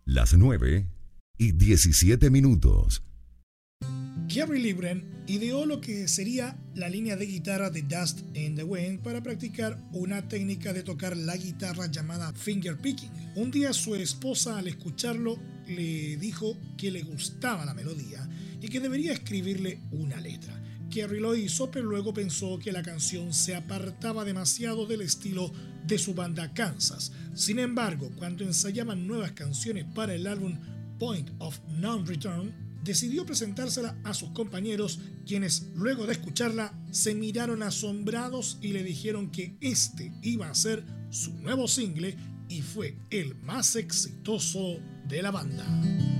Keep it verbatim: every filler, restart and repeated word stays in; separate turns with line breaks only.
Las nueve y diecisiete minutos.
Kerry Livgren ideó lo que sería la línea de guitarra de Dust in the Wind para practicar una técnica de tocar la guitarra llamada fingerpicking. Un día su esposa, al escucharlo, le dijo que le gustaba la melodía y que debería escribirle una letra. Kerry lo hizo, pero luego pensó que la canción se apartaba demasiado del estilo de su banda Kansas. Sin embargo, cuando ensayaban nuevas canciones para el álbum Point of No Return, decidió presentársela a sus compañeros, quienes luego de escucharla se miraron asombrados y le dijeron que este iba a ser su nuevo single y fue el más exitoso de la banda.